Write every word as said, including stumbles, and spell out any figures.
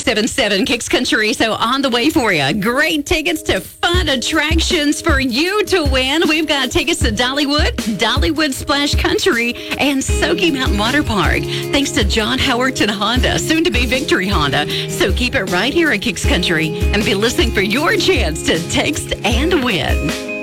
seven seven Kicks Country. So on the way for you. Great tickets to fun attractions for you to win. We've got tickets to Dollywood, Dollywood Splash Country, and Soaky Mountain Water Park. Thanks to John Howerton Honda, soon to be Victory Honda. So keep it right here at Kicks Country and be listening for your chance to text and win.